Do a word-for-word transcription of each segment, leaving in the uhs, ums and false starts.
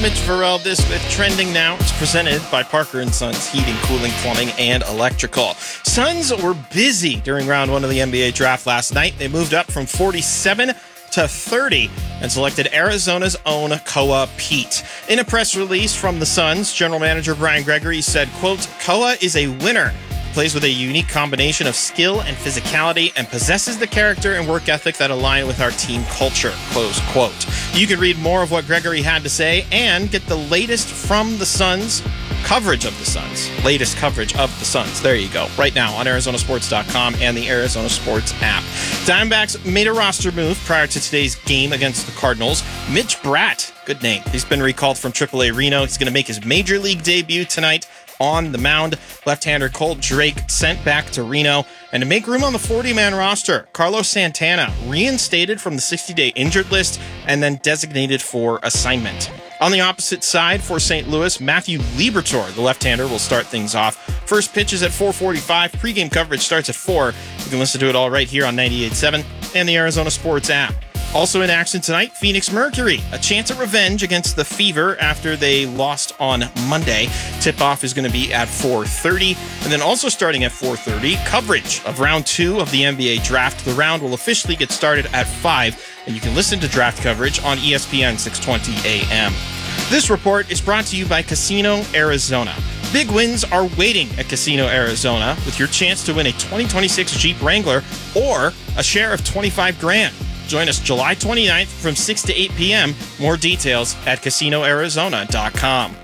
Mitch Varel this with Trending Now. It's presented by Parker and Sons Heating, Cooling, Plumbing, and Electrical. Suns were busy during round one of the N B A draft last night. They moved up from forty-seven to thirty and selected Arizona's own Koa Pete. In a press release from the Suns, general manager Brian Gregory said, quote, Koa is a winner. Plays with a unique combination of skill and physicality and possesses the character and work ethic that align with our team culture, close quote. You can read more of what Gregory had to say and get the latest from the Suns, coverage of the Suns, latest coverage of the Suns. There you go, right now on Arizona Sports dot com and the Arizona Sports app. Diamondbacks made a roster move prior to today's game against the Cardinals. Mitch Bratt, good name. He's been recalled from triple A Reno. He's going to make his major league debut tonight on the mound. Left-hander Colt Drake sent back to Reno. And to make room on the forty-man roster, Carlos Santana reinstated from the sixty-day injured list and then designated for assignment. On the opposite side for Saint Louis, Matthew Liberatore, the left-hander, will start things off. First pitch is at four forty-five. Pre-game coverage starts at four. You can listen to it all right here on ninety-eight point seven and the Arizona Sports app. Also in action tonight, Phoenix Mercury. A chance at revenge against the Fever after they lost on Monday. Tip-off is going to be at four thirty. And then also starting at four thirty, coverage of round two of the N B A draft. The round will officially get started at five, and you can listen to draft coverage on E S P N six twenty A M. This report is brought to you by Casino Arizona. Big wins are waiting at Casino Arizona with your chance to win a twenty twenty-six Jeep Wrangler or a share of twenty-five grand. Join us July twenty-ninth from six to eight p.m. More details at casino arizona dot com.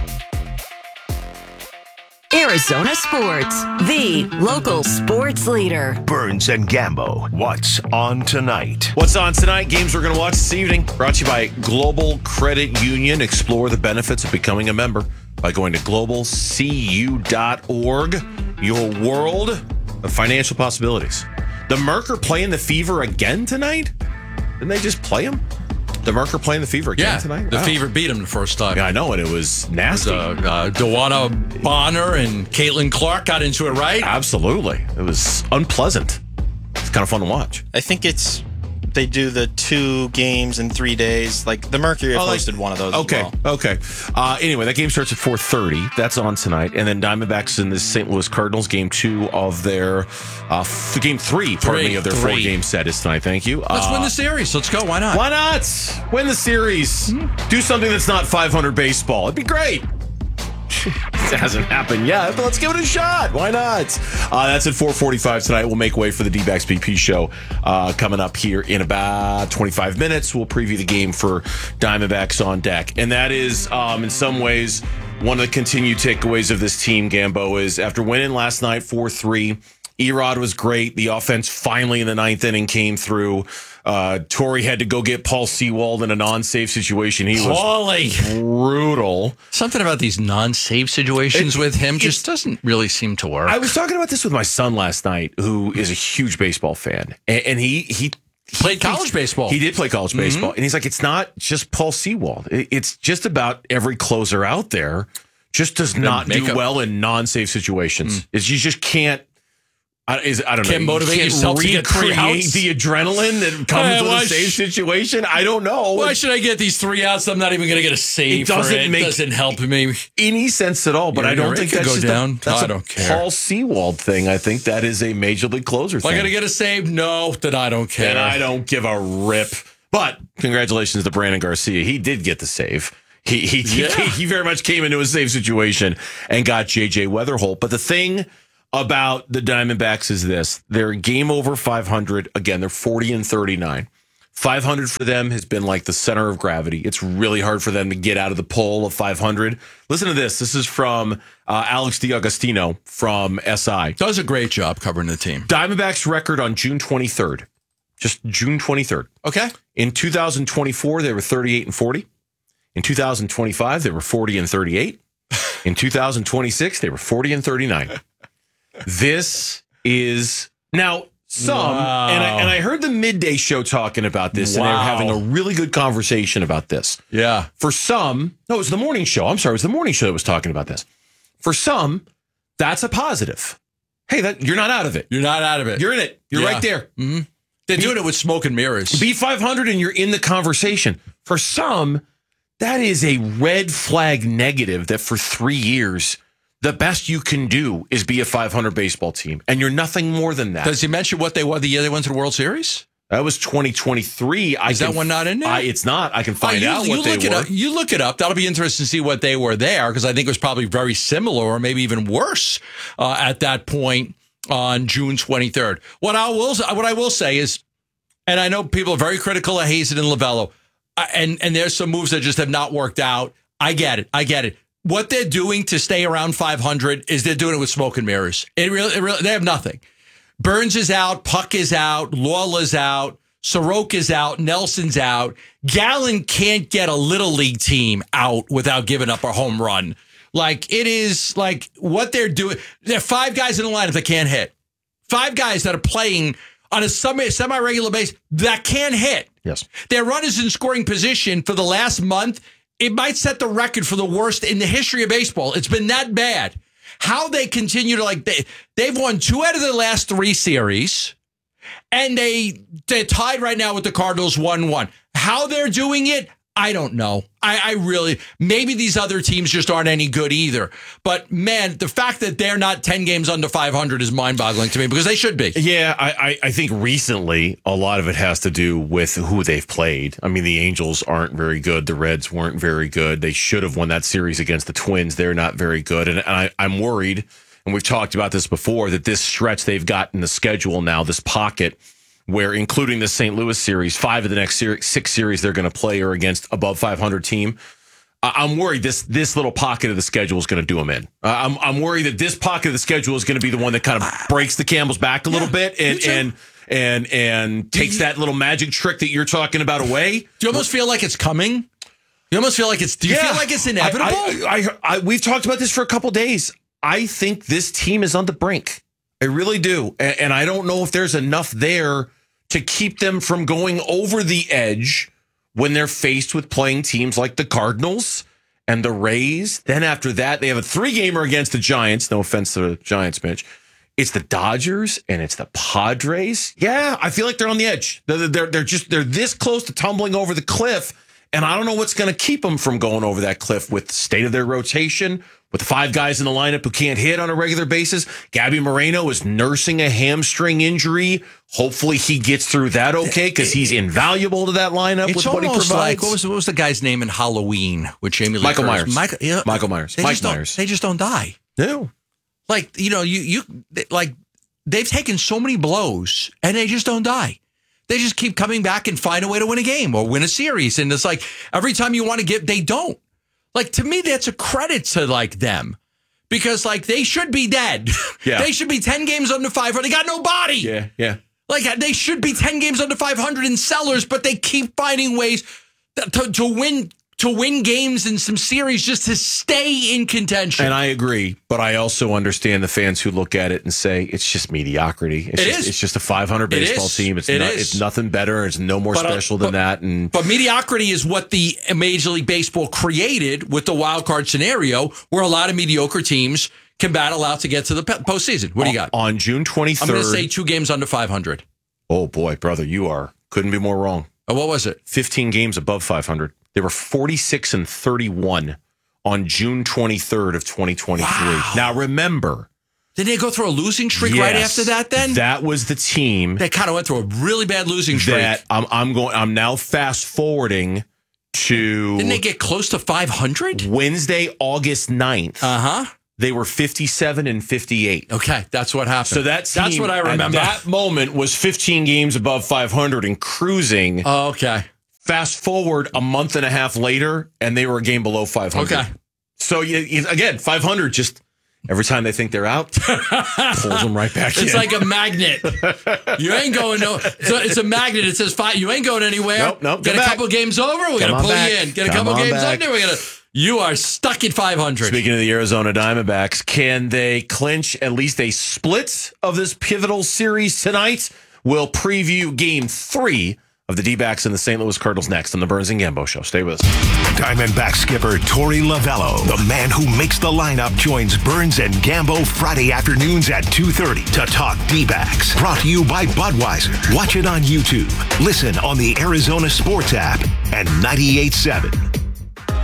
Arizona Sports, the local sports leader. Burns and Gambo, what's on tonight? What's on tonight? Games we're going to watch this evening. Brought to you by Global Credit Union. Explore the benefits of becoming a member by going to global c u dot org. Your world of financial possibilities. The Merc are playing the Fever again tonight? Didn't they just play them? The Merc are playing the Fever again yeah, tonight? The oh. Fever beat them the first time. Yeah, I know, and it was nasty. It was, uh, uh, Dewana Bonner and Caitlin Clark got into it, right? Absolutely. It was unpleasant. It's kind of fun to watch. I think it's they do the two games in three days. Like the Mercury have oh, like, hosted one of those. Okay, as well. okay. Uh, anyway, that game starts at four thirty. That's on tonight, and then Diamondbacks in the Saint Louis Cardinals game two of their uh, f- game three. Pardon Three, me, of their three. four game set is tonight. Thank you. Let's uh, win the series. Let's go. Why not? Why not win the series? Mm-hmm. Do something that's not five hundred baseball. It'd be great. It hasn't happened yet, but let's give it a shot. Why not? Uh, that's at four forty-five tonight. We'll make way for the D-backs B P show uh, coming up here in about twenty-five minutes. We'll preview the game for Diamondbacks on deck. And that is, um, in some ways, one of the continued takeaways of this team, Gambo, is after winning last night four three, Erod was great. The offense finally in the ninth inning came through. Uh, Torrey had to go get Paul Sewald in a non-safe situation. He Paulie. was brutal. Something about these non-save situations It- with him it's- just doesn't really seem to work. I was talking about this with my son last night, who is a huge baseball fan, and, and he he Played college baseball. He did play college Mm-hmm. baseball, and he's like, it's not just Paul Sewald. It, it's just about every closer out there just does not do make a- well in non-safe situations. Mm. It's you just can't. I, is, I don't know. Can't motivate you can't yourself to get three recreate outs? the adrenaline that comes Hey, with why a safe sh- situation. I don't know. Why should I get these three outs? I'm not even going to get a save It doesn't for it. make- It doesn't help me. any sense at all, but Yeah, I don't you're right. think It could that's go just down. A, that's I a don't care. Paul Sewald thing. I think that is a major league closer If thing. I got to get a save, no, then I don't care. And I don't give a rip. But congratulations to Brandon Garcia. He did get the save. He he Yeah. he, he very much came into a save situation and got J J Weatherholt. But the thing about the Diamondbacks is this: they're game over five hundred. Again, they're forty and thirty-nine. five hundred for them has been like the center of gravity. It's really hard for them to get out of the pole of five hundred. Listen to this. This is from uh, Alex D'Agostino from S I. Does a great job covering the team. Diamondbacks record on June twenty-third. Just June twenty-third. Okay. In two thousand twenty-four, they were thirty-eight and forty. In two thousand twenty-five, they were forty and thirty-eight. In two thousand twenty-six, they were forty and thirty-nine. This is now some, Wow. and I, and I heard the midday show talking about this, and they were Wow. having a really good conversation about this. Yeah. For some, no, it was the morning show. I'm sorry, it was the morning show that was talking about this. For some, that's a positive. Hey, that you're not out of it. You're not out of it. You're in it. You're Yeah. right there. Mm-hmm. They're doing it with smoke and mirrors. Be five hundred and you're in the conversation. For some, that is a red flag negative that for three years, the best you can do is be a five hundred baseball team, and you're nothing more than that. Does he mention what they were the year they went to the World Series? That was twenty twenty-three. I Is can, that one not in there? I, it's not. I can find Oh, you, out you what they look it were. Up, you look it up. That'll be interesting to see what they were there, because I think it was probably very similar or maybe even worse uh, at that point on June twenty-third. What I will what I will say is, and I know people are very critical of Hazen and Lovello, uh, and and there's some moves that just have not worked out. I get it. I get it. What they're doing to stay around five hundred is they're doing it with smoke and mirrors. It really, it really they have nothing. Burns is out. Puck is out. Lawler's out. Soroka's out. Nelson's out. Gallen can't get a little league team out without giving up a home run. Like, it is like what they're doing. There are five guys in the lineup that can't hit. Five guys that are playing on a semi, semi-regular basis that can't hit. Yes. Their runners in scoring position for the last month, it might set the record for the worst in the history of baseball. It's been that bad. How they continue to, like, they, they've won two out of the last three series. And they, they're tied right now with the Cardinals one one. How they're doing it, I don't know. I, I really, maybe these other teams just aren't any good either. But, man, the fact that they're not ten games under five hundred is mind-boggling to me, because they should be. Yeah, I, I, I think recently a lot of it has to do with who they've played. I mean, the Angels aren't very good. The Reds weren't very good. They should have won that series against the Twins. They're not very good. And I, I'm worried, and we've talked about this before, that this stretch they've got in the schedule now, this pocket, where including the Saint Louis series, five of the next ser- six series they're going to play are against above five hundred team. Uh, I'm worried this this little pocket of the schedule is going to do them in. Uh, I'm I'm worried that this pocket of the schedule is going to be the one that kind of breaks the camel's back a little Yeah, bit and me too. and and and takes that little magic trick that you're talking about away. Do you almost feel like it's coming? You almost feel like it's, do you feel like it's inevitable? I, I, I, I, we've talked about this for a couple days. I think this team is on the brink. I really do. And, and I don't know if there's enough there to keep them from going over the edge when they're faced with playing teams like the Cardinals and the Rays. Then after that, they have a three-gamer against the Giants. No offense to the Giants, Mitch. It's the Dodgers and it's the Padres. Yeah, I feel like they're on the edge. They're, they're, they're just, they're this close to tumbling over the cliff. And I don't know what's going to keep them from going over that cliff with the state of their rotation, with the five guys in the lineup who can't hit on a regular basis. Gabby Moreno is nursing a hamstring injury. Hopefully he gets through that okay, because he's invaluable to that lineup It's with what he almost provides. like, what was, what was the guy's name in Halloween with Jamie Lee Michael Curtis? Myers. Michael, yeah, Michael Myers. They Mike just don't- Myers. They just don't die. No. Like, you know, you, you they- like, they've taken so many blows and they just don't die. They just keep coming back and find a way to win a game or win a series. And it's like every time you want to get, they don't. Like, to me, that's a credit to, like, them. Because, like, they should be dead. Yeah. They should be ten games under five hundred. They got no body. Yeah, yeah. Like, they should be ten games under five hundred in sellers, but they keep finding ways to, to win to win games in some series just to stay in contention. And I agree, but I also understand the fans who look at it and say it's just mediocrity. It's It just, is. It's just a five hundred It baseball is. team. It's It not, is. it's nothing better. It's no more But, uh, special than but- that. And But mediocrity is what the Major League Baseball created with the wild card scenario, where a lot of mediocre teams can battle out to get to the pe- postseason. What do you got? on June I'm twenty-third. going to say two games under five hundred. Oh boy, brother, you are couldn't be more wrong. Oh, what was it? fifteen games above five hundred. They were forty-six and thirty-one on June twenty-third of twenty twenty-three. Wow. Now remember, Did they go through a losing streak right yes, after that then? that was the team They kind of went through a really bad losing streak. that I'm, I'm going. I'm now fast forwarding to Didn't they get close to five hundred? Wednesday, August ninth. Uh-huh. They were fifty-seven and fifty-eight. Okay, that's what happened. So that team, that's what I remember. At that moment was fifteen games above five hundred and cruising. Oh, okay. Fast forward a month and a half later, and they were a game below five hundred. Okay. So you, you- again, five hundred just every time they think they're out, pulls them right back in. It's like a magnet. You ain't going no. So it's a magnet. It says five. You ain't going anywhere. Nope, nope, Get come a back. couple games over. We're Come gonna on pull back. you in. Get a Come couple on games back. under. We're gonna. You are stuck at five hundred. Speaking of the Arizona Diamondbacks, can they clinch at least a split of this pivotal series tonight? We'll preview game three of the D-backs and the Saint Louis Cardinals next on the Burns and Gambo Show. Stay with us. Diamondback skipper Torey Lovello, the man who makes the lineup, joins Burns and Gambo Friday afternoons at two thirty to talk D-backs. Brought to you by Budweiser. Watch it on YouTube. Listen on the Arizona Sports app and ninety-eight point seven.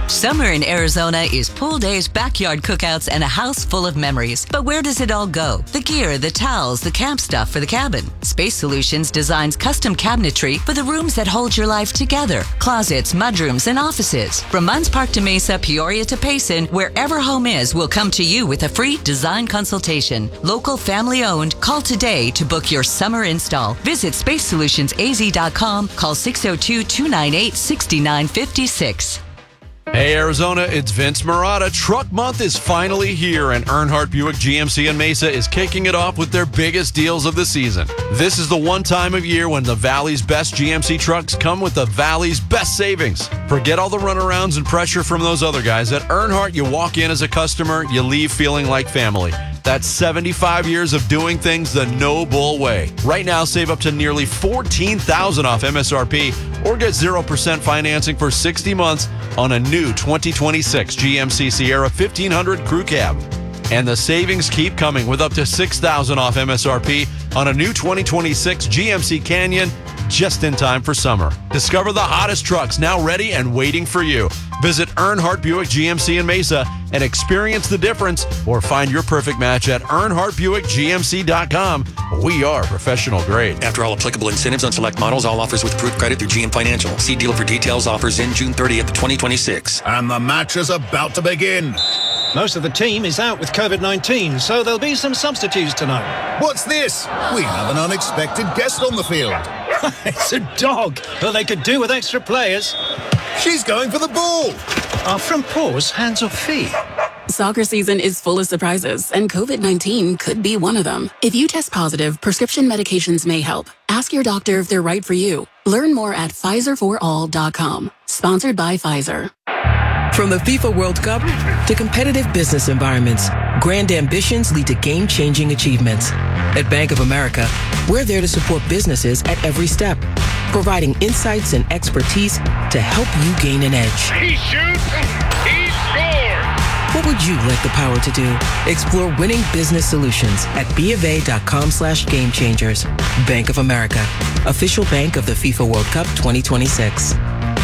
Summer in Arizona is pool days, backyard cookouts, and a house full of memories. But where does it all go? The gear, the towels, the camp stuff for the cabin. Space Solutions designs custom cabinetry for the rooms that hold your life together. Closets, mudrooms, and offices. From Munns Park to Mesa, Peoria to Payson, wherever home is, will come to you with a free design consultation. Local, family owned. Call today to book your summer install. Visit space solutions a z dot com. Call six oh two, two nine eight, six nine five six. Hey, Arizona, it's Vince Marotta. Truck Month is finally here, and Earnhardt Buick G M C in Mesa is kicking it off with their biggest deals of the season. This is the one time of year when the Valley's best G M C trucks come with the Valley's best savings. Forget all the runarounds and pressure from those other guys. At Earnhardt, you walk in as a customer, you leave feeling like family. That's seventy-five years of doing things the no bull way. Right now, save up to nearly fourteen thousand dollars off M S R P or get zero percent financing for sixty months on a new twenty twenty-six G M C Sierra fifteen hundred Crew Cab. And the savings keep coming with up to six thousand dollars off M S R P on a new twenty twenty-six G M C Canyon just in time for summer. Discover the hottest trucks now ready and waiting for you. Visit Earnhardt Buick G M C in Mesa and experience the difference, or find your perfect match at earnhardt buick g m c dot com. We are professional grade. After all applicable incentives on select models, all offers with approved credit through G M Financial. See dealer for details. Offers in June thirtieth, twenty twenty-six. And the match is about to begin. Most of the team is out with COVID nineteen, so there'll be some substitutes tonight. What's this? We have an unexpected guest on the field. It's a dog, but they could do with extra players. She's going for the ball. Are front paws hands or feet? Soccer season is full of surprises, and COVID nineteen could be one of them. If you test positive, prescription medications may help. Ask your doctor if they're right for you. Learn more at Pfizer for all dot com. Sponsored by Pfizer. From the FIFA World Cup to competitive business environments, grand ambitions lead to game-changing achievements. At Bank of America, we're there to support businesses at every step, providing insights and expertise to help you gain an edge. He shoots, he scores! What would you like the power to do? Explore winning business solutions at bofa.com slash game changers. Bank of America, official bank of the FIFA World Cup twenty twenty-six.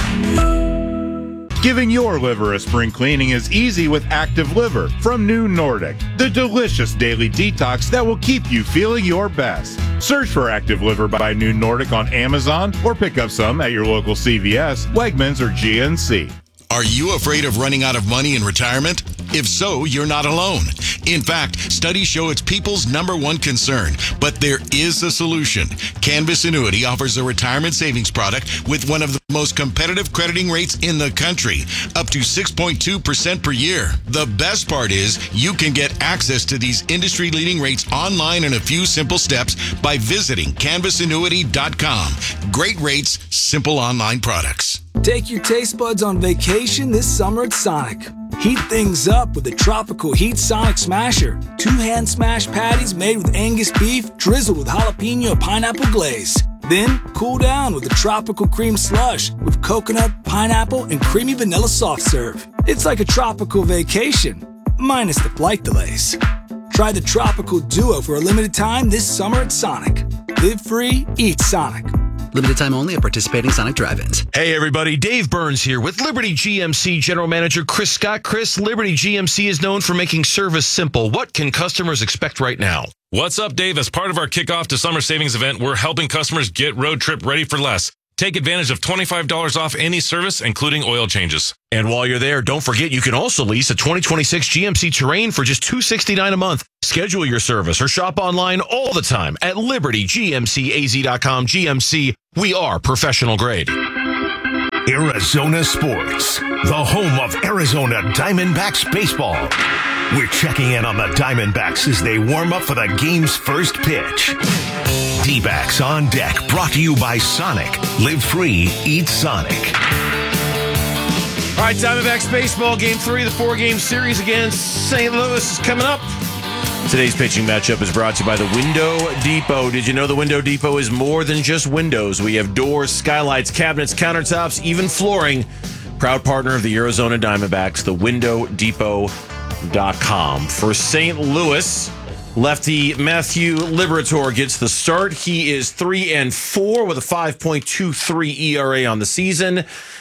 Giving your liver a spring cleaning is easy with Active Liver from New Nordic, the delicious daily detox that will keep you feeling your best. Search for Active Liver by New Nordic on Amazon or pick up some at your local C V S, Wegmans, or G N C. Are you afraid of running out of money in retirement? If so, you're not alone. In fact, studies show it's people's number one concern, but there is a solution. Canvas Annuity offers a retirement savings product with one of the most competitive crediting rates in the country, up to six point two percent per year. The best part is you can get access to these industry-leading rates online in a few simple steps by visiting canvas annuity dot com. Great rates, simple online products. Take your taste buds on vacation this summer at Sonic. Heat things up with the Tropical Heat Sonic Smasher. Two hand smashed patties made with Angus beef, drizzled with jalapeno pineapple glaze. Then cool down with the Tropical Cream Slush with coconut, pineapple, and creamy vanilla soft serve. It's like a tropical vacation, minus the flight delays. Try the Tropical Duo for a limited time this summer at Sonic. Live free, eat Sonic. Limited time only at participating Sonic drive-ins. Hey, everybody. Dave Burns here with Liberty G M C General Manager Chris Scott. Chris, Liberty G M C is known for making service simple. What can customers expect right now? What's up, Dave? As part of our kickoff to summer savings event, we're helping customers get road trip ready for less. Take advantage of twenty-five dollars off any service, including oil changes. And while you're there, don't forget you can also lease a twenty twenty-six G M C Terrain for just two hundred sixty-nine dollars a month. Schedule your service or shop online all the time at liberty g m c a z dot com. G M C, we are professional grade. Arizona Sports, the home of Arizona Diamondbacks baseball. We're checking in on the Diamondbacks as they warm up for the game's first pitch. D-backs on deck, brought to you by Sonic. Live free, eat Sonic. All right, Diamondbacks baseball, game three of the four-game series against Saint Louis is coming up. Today's pitching matchup is brought to you by the Window Depot. Did you know the Window Depot is more than just windows? We have doors, skylights, cabinets, countertops, even flooring. Proud partner of the Arizona Diamondbacks, the window depot dot com. For Saint Louis, lefty Matthew Liberatore gets the start. He is three and four with a five point two three E R A on the season.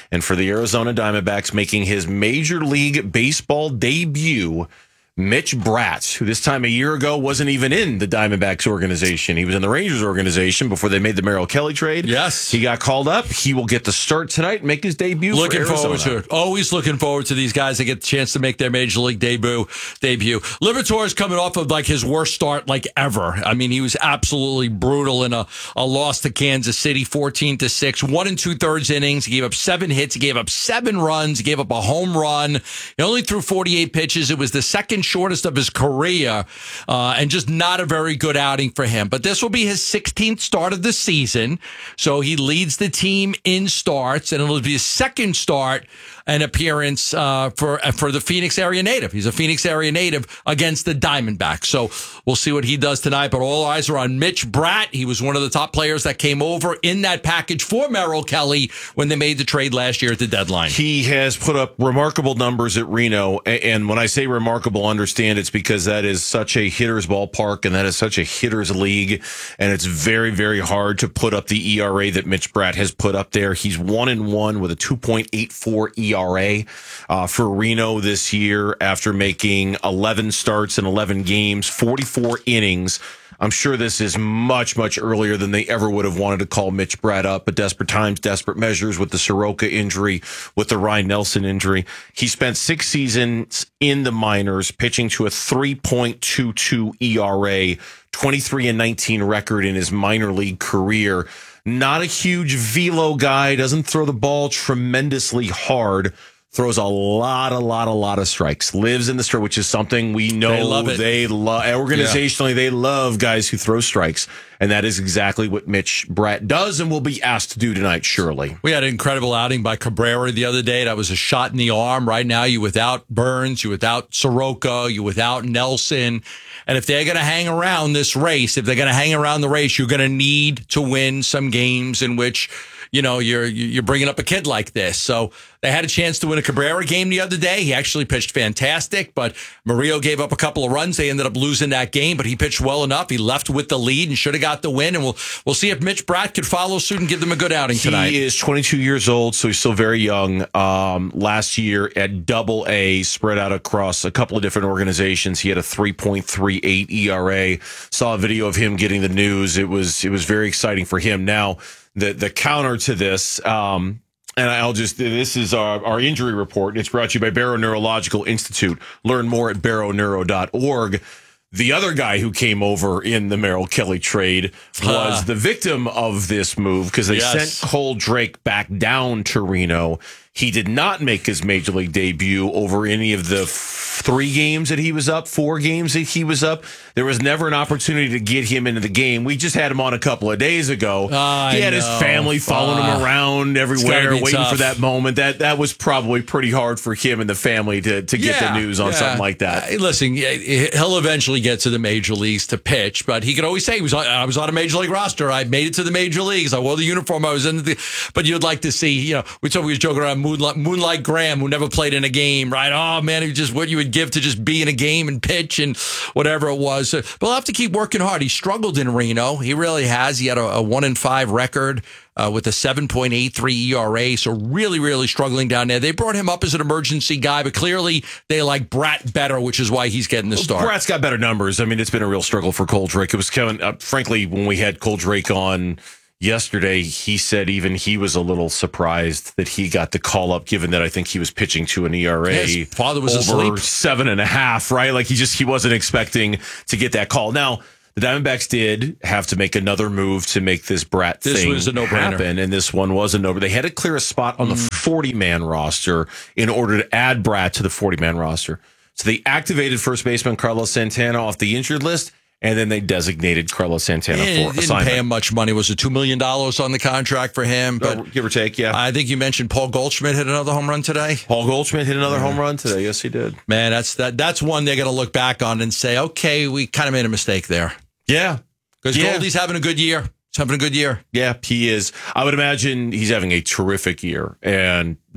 And for the Arizona Diamondbacks, making his Major League Baseball debut, Mitch Bratt, who this time a year ago wasn't even in the Diamondbacks organization. He was in the Rangers organization before they made the Merrill Kelly trade. Yes. He got called up. He will get the start tonight and make his debut Looking for forward Arizona. to it. Always looking forward to these guys that get the chance to make their Major League debut. Debut. Liberatore is coming off of like his worst start like ever. I mean, he was absolutely brutal in a, a loss to Kansas City, fourteen to six, one and two thirds innings. He gave up seven hits. He gave up seven runs. He gave up a home run. He only threw forty-eight pitches. It was the second shortest of his career, uh, and just not a very good outing for him. But this will be his sixteenth start of the season, so he leads the team in starts, and it'll be his second start and appearance uh, for for the Phoenix area native. He's a Phoenix area native against the Diamondbacks. So we'll see what he does tonight. But all eyes are on Mitch Bratt. He was one of the top players that came over in that package for Merrill Kelly when they made the trade last year at the deadline. He has put up remarkable numbers at Reno. And when I say remarkable, understand it's because that is such a hitter's ballpark and that is such a hitter's league. And it's very, very hard to put up the E R A that Mitch Bratt has put up there. He's one and one with a two point eight four E R A uh, for Reno this year after making eleven starts in eleven games, forty-four innings. I'm sure this is much, much earlier than they ever would have wanted to call Mitch Bratt up, but desperate times, desperate measures with the Soroka injury, with the Ryan Nelson injury. He spent six seasons in the minors, pitching to a three point two two E R A, twenty-three and nineteen record in his minor league career. Not a huge velo guy, doesn't throw the ball tremendously hard. Throws a lot, a lot, a lot of strikes. Lives in the strike, which is something we know They love it. they love. Organizationally, yeah. They love guys who throw strikes. And that is exactly what Mitch Bratt does and will be asked to do tonight, surely. We had an incredible outing by Cabrera the other day. That was a shot in the arm. Right now, you without Burns, you without Soroka, you without Nelson. And if they're going to hang around this race, if they're going to hang around the race, you're going to need to win some games in which, you know, you're you're bringing up a kid like this. So they had a chance to win a Cabrera game the other day. He actually pitched fantastic, but Murillo gave up a couple of runs. They ended up losing that game, but he pitched well enough. He left with the lead and should have got the win. And we'll we'll see if Mitch Bratt could follow suit and give them a good outing tonight. He is twenty-two years old, so he's still very young. Um, last year at Double A, spread out across a couple of different organizations, he had a three point three eight E R A. Saw a video of him getting the news. It was it was very exciting for him. Now, the the counter to this, um, and I'll just, this is our, our injury report. It's brought to you by Barrow Neurological Institute. Learn more at barrow neuro dot org. The other guy who came over in the Merrill Kelly trade was uh, the victim of this move because they yes. sent Cole Drake back down to Reno. He did not make his Major League debut over any of the three games that he was up, four games that he was up. There was never an opportunity to get him into the game. We just had him on a couple of days ago. Uh, he had know. his family following uh, him around everywhere, waiting tough. for that moment. That that was probably pretty hard for him and the family to, to get yeah, the news on yeah. something like that. Uh, listen, he'll eventually get to the major leagues to pitch, but he could always say, he was on, I was on a major league roster. I made it to the major leagues. I wore the uniform. I was in the, but you'd like to see, you know, we told we was joking around Moonlight, Moonlight Graham, who never played in a game, right? Oh man, he just what you would give to just be in a game and pitch and whatever it was. But he'll have to keep working hard. He struggled in Reno. He really has. He had a, a one in five record uh, with a seven point eight three E R A. So really, really struggling down there. They brought him up as an emergency guy, but clearly they like Bratt better, which is why he's getting the start. Bratt's got better numbers. I mean, it's been a real struggle for Cole Drake. It was Kevin, uh, frankly, when we had Cole Drake on yesterday, he said even he was a little surprised that he got the call up, given that I think he was pitching to an E R A His father was over asleep. seven and a half, right? Like he just he wasn't expecting to get that call. Now, the Diamondbacks did have to make another move to make this Bratt this thing was a no-brainer. happen, and this one was a no-brainer. They had to clear a spot on the forty-man roster in order to add Bratt to the forty-man roster. So they activated first baseman Carlos Santana off the injured list, and then they designated Carlos Santana yeah, for didn't assignment. pay him much money. Was it two million dollars on the contract for him? But uh, give or take, yeah. I think you mentioned Paul Goldschmidt hit another home run today. Paul Goldschmidt hit another yeah. home run today. Yes, he did. Man, that's that. That's one they're going to look back on and say, okay, we kind of made a mistake there. Yeah. Because yeah. Goldie's having a good year. He's having a good year. Yeah, he is. I would imagine he's having a terrific year. And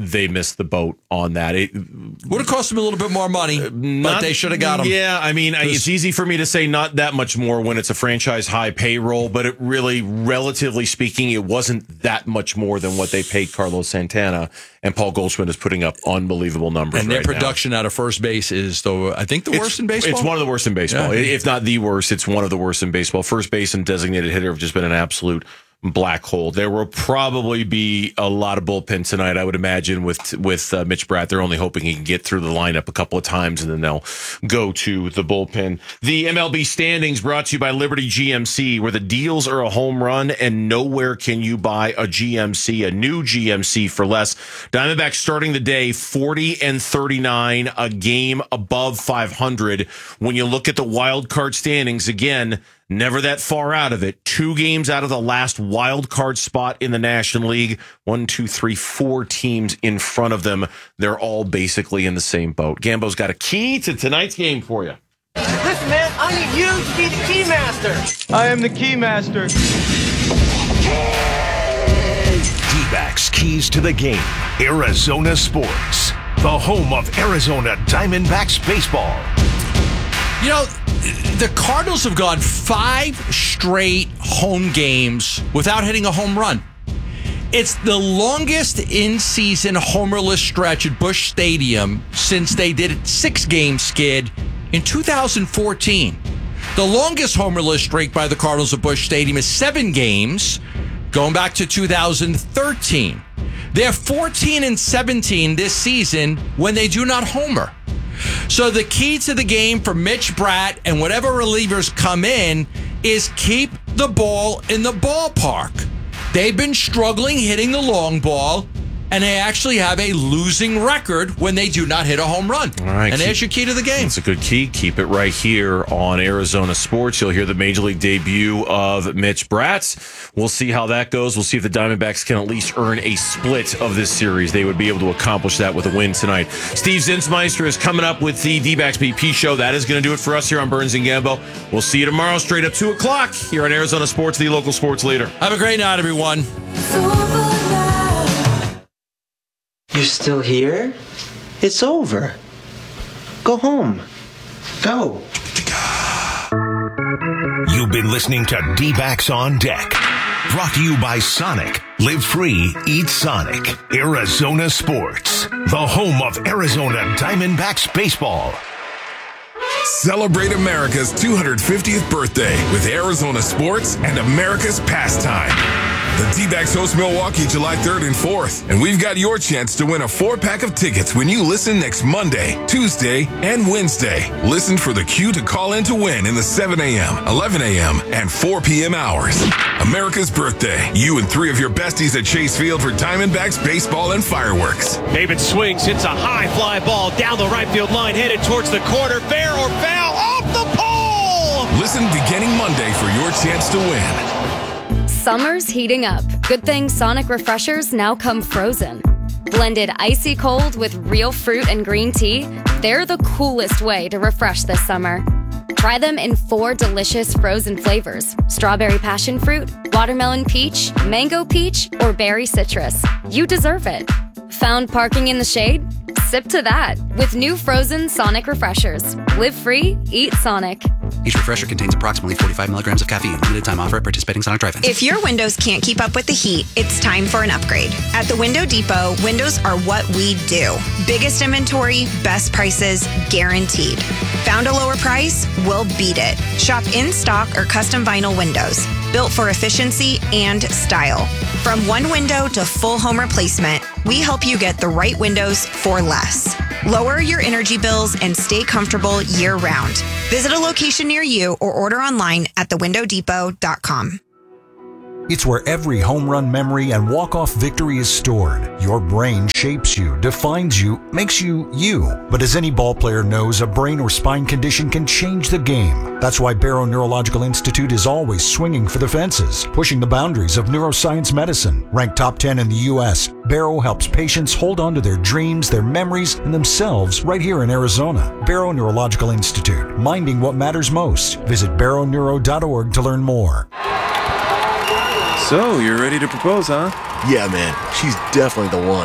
they missed the boat on that. It would have cost them a little bit more money, not, but they should have got them. Yeah, I mean, it's easy for me to say not that much more when it's a franchise high payroll, but it really, relatively speaking, it wasn't that much more than what they paid Carlos Santana. And Paul Goldschmidt is putting up unbelievable numbers. And their right production now. out of first base is, the I think, the it's, worst in baseball. It's one of the worst in baseball. Yeah. If not the worst, it's one of the worst in baseball. First base and designated hitter have just been an absolute black hole. There will probably be a lot of bullpen tonight, I would imagine, with with uh, Mitch Bratt. They're only hoping he can get through the lineup a couple of times, and then they'll go to the bullpen. The M L B standings brought to you by Liberty G M C, where the deals are a home run, and nowhere can you buy a G M C, a new G M C for less. Diamondbacks starting the day forty and thirty-nine, a game above five hundred. When you look at the wild card standings, again, never that far out of it. Two games out of the last wild card spot in the National League. One, two, three, four teams in front of them. They're all basically in the same boat. Gambo's got a key to tonight's game for you. Listen, man, I need you to be the key master. I am the key master. D-backs keys to the game. Arizona Sports, the home of Arizona Diamondbacks baseball. You know, the Cardinals have gone five straight home games without hitting a home run. It's the longest in-season homerless stretch at Busch Stadium since they did a six-game skid in two thousand fourteen. The longest homerless streak by the Cardinals at Busch Stadium is seven games, going back to two thousand thirteen. They're fourteen and seventeen this season when they do not homer. So the key to the game for Mitch Bratt and whatever relievers come in is keep the ball in the ballpark. They've been struggling hitting the long ball, and they actually have a losing record when they do not hit a home run. All right, and keep, there's your key to the game. It's a good key. Keep it right here on Arizona Sports. You'll hear the Major League debut of Mitch Bratt. We'll see how that goes. We'll see if the Diamondbacks can at least earn a split of this series. They would be able to accomplish that with a win tonight. Steve Zinsmeister is coming up with the D-Backs B P show. That is going to do it for us here on Burns and Gambo. We'll see you tomorrow straight up two o'clock here on Arizona Sports, the local sports leader. Have a great night, everyone. You're still here? It's over. Go home. Go. You've been listening to D-Backs on Deck. Brought to you by Sonic. Live free, eat Sonic. Arizona Sports, the home of Arizona Diamondbacks baseball. Celebrate America's two hundred fiftieth birthday with Arizona Sports and America's Pastime. The D-Backs host Milwaukee July third and fourth, and we've got your chance to win a four-pack of tickets when you listen next Monday, Tuesday, and Wednesday. Listen for the cue to call in to win in the seven a.m., eleven a.m., and four p.m. hours. America's birthday. You and three of your besties at Chase Field for Diamondbacks baseball and fireworks. David swings, hits a high fly ball down the right field line, headed towards the corner. Fair or foul, off the pole! Listen beginning Monday for your chance to win. Summer's heating up. Good thing Sonic Refreshers now come frozen. Blended icy cold with real fruit and green tea, they're the coolest way to refresh this summer. Try them in four delicious frozen flavors: strawberry passion fruit, watermelon peach, mango peach, or berry citrus. You deserve it. Found parking in the shade? Sip to that with new frozen Sonic Refreshers. Live free, eat Sonic. Each refresher contains approximately forty-five milligrams of caffeine. Limited time offer at participating Sonic drive-ins. If your windows can't keep up with the heat, it's time for an upgrade. At the Window Depot, windows are what we do. Biggest inventory, best prices, guaranteed. Found a lower price? We'll beat it. Shop in stock or custom vinyl windows. Built for efficiency and style. From one window to full home replacement, we help you get the right windows for less. Lower your energy bills and stay comfortable year-round. Visit a location near you or order online at the window depot dot com. It's where every home run memory and walk-off victory is stored. Your brain shapes you, defines you, makes you you. But as any ball player knows, a brain or spine condition can change the game. That's why Barrow Neurological Institute is always swinging for the fences, pushing the boundaries of neuroscience medicine. Ranked top ten in the U S, Barrow helps patients hold on to their dreams, their memories, and themselves right here in Arizona. Barrow Neurological Institute, minding what matters most. Visit barrow neuro dot org to learn more. So, you're ready to propose, huh? Yeah, man. She's definitely the one.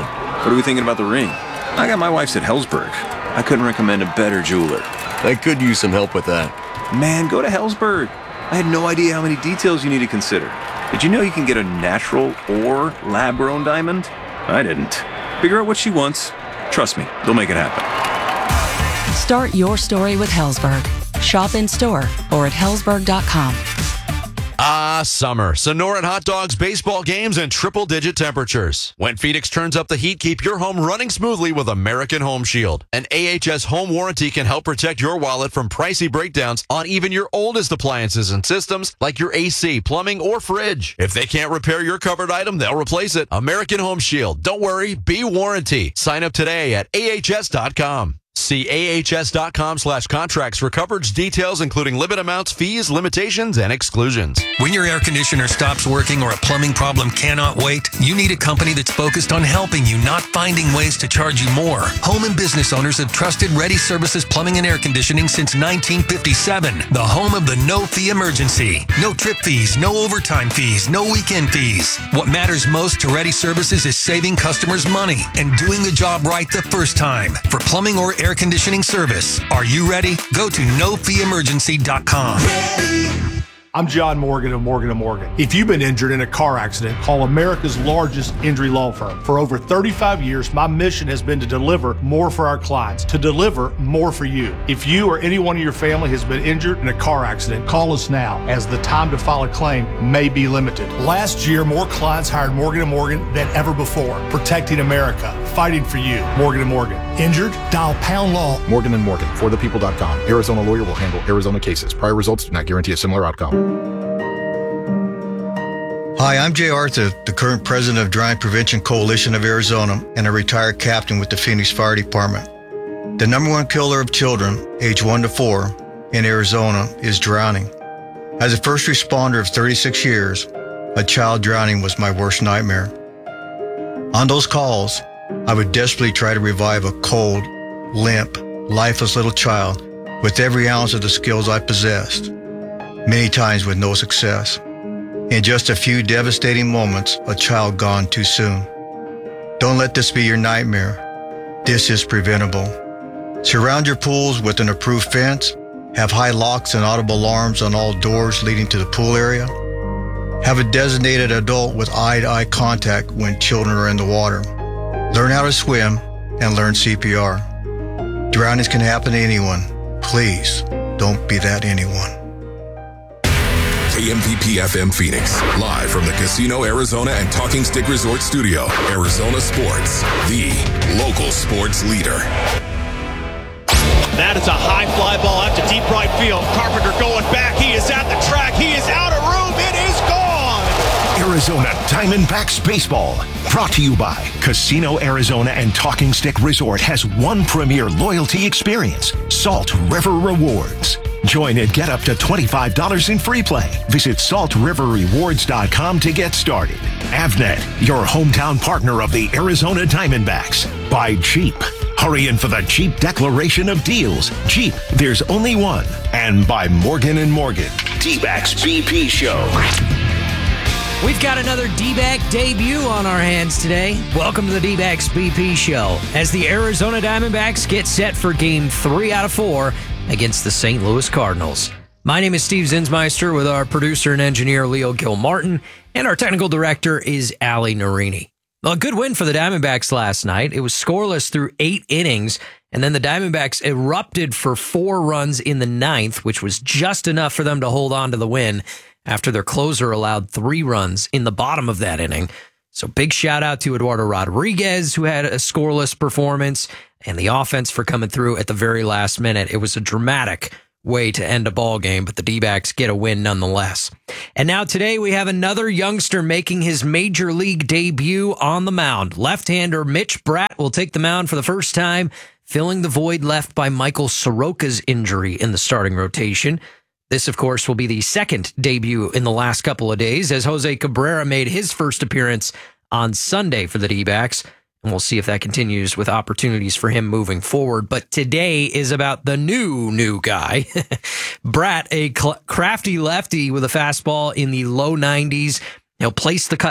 What are we thinking about the ring? I got my wife's at Helzberg. I couldn't recommend a better jeweler. I could use some help with that. Man, go to Helzberg. I had no idea how many details you need to consider. Did you know you can get a natural or lab-grown diamond? I didn't. Figure out what she wants. Trust me, they'll make it happen. Start your story with Helzberg. Shop in store or at helzberg dot com. Ah, summer. Sonoran hot dogs, baseball games, and triple-digit temperatures. When Phoenix turns up the heat, keep your home running smoothly with American Home Shield. An A H S home warranty can help protect your wallet from pricey breakdowns on even your oldest appliances and systems like your A C, plumbing, or fridge. If they can't repair your covered item, they'll replace it. American Home Shield. Don't worry, be warranty. Sign up today at A H S dot com. See A H S dot com slash contracts for coverage details, including limit amounts, fees, limitations, and exclusions. When your air conditioner stops working or a plumbing problem cannot wait, you need a company that's focused on helping you, not finding ways to charge you more. Home and business owners have trusted Ready Services Plumbing and Air Conditioning since nineteen fifty-seven. The home of the no-fee emergency. No trip fees, no overtime fees, no weekend fees. What matters most to Ready Services is saving customers money and doing the job right the first time. For plumbing or air conditioning service. Are you ready? Go to no fee emergency dot com. I'm John Morgan of Morgan and Morgan. If you've been injured in a car accident, call America's largest injury law firm. For over thirty-five years, my mission has been to deliver more for our clients, to deliver more for you. If you or anyone in your family has been injured in a car accident, call us now, as the time to file a claim may be limited. Last year, more clients hired Morgan and Morgan than ever before, protecting America, fighting for you. Morgan and Morgan. Injured? Dial pound law. Morgan and Morgan, for the people dot com. Arizona lawyer will handle Arizona cases. Prior results do not guarantee a similar outcome. Hi, I'm Jay Arthur, the current president of Drowning Prevention Coalition of Arizona and a retired captain with the Phoenix Fire Department. The number one killer of children, age one to four, in Arizona is drowning. As a first responder of thirty-six years, a child drowning was my worst nightmare. On those calls, I would desperately try to revive a cold, limp, lifeless little child with every ounce of the skills I possessed, many times with no success. In just a few devastating moments, a child gone too soon. Don't let this be your nightmare. This is preventable. Surround your pools with an approved fence. Have high locks and audible alarms on all doors leading to the pool area. Have a designated adult with eye-to-eye contact when children are in the water. Learn how to swim and learn C P R. Drownings can happen to anyone. Please don't be that anyone. K M P P F M Phoenix, live from the Casino Arizona and Talking Stick Resort Studio. Arizona Sports, the local sports leader. That is a high fly ball out to deep right field. Carpenter going back. He is at the track. He is out of room. It is gone. Arizona Diamondbacks Baseball. Brought to you by Casino Arizona and Talking Stick Resort has one premier loyalty experience, Salt River Rewards. Join and get up to twenty-five dollars in free play. Visit salt river rewards dot com to get started. Avnet, your hometown partner of the Arizona Diamondbacks. By Jeep. Hurry in for the Jeep declaration of deals. Jeep, there's only one. And by Morgan and Morgan, D-Backs B P Show. We've got another D-Back debut on our hands today. Welcome to the D-Backs B P Show. As the Arizona Diamondbacks get set for game three out of four against the Saint Louis Cardinals. My name is Steve Zinsmeister with our producer and engineer Leo Gilmartin, and our technical director is Ali Narini. Well, a good win for the Diamondbacks last night. It was scoreless through eight innings, and then the Diamondbacks erupted for four runs in the ninth, which was just enough for them to hold on to the win after their closer allowed three runs in the bottom of that inning. So big shout out to Eduardo Rodriguez, who had a scoreless performance, and the offense for coming through at the very last minute. It was a dramatic way to end a ball game, but the D-backs get a win nonetheless. And now today we have another youngster making his major league debut on the mound. Left-hander Mitch Bratt will take the mound for the first time, filling the void left by Michael Soroka's injury in the starting rotation. This, of course, will be the second debut in the last couple of days, as Jose Cabrera made his first appearance on Sunday for the D-backs. And we'll see if that continues with opportunities for him moving forward. But today is about the new, new guy. Bratt, a cl- crafty lefty with a fastball in the low nineties. He'll place the cut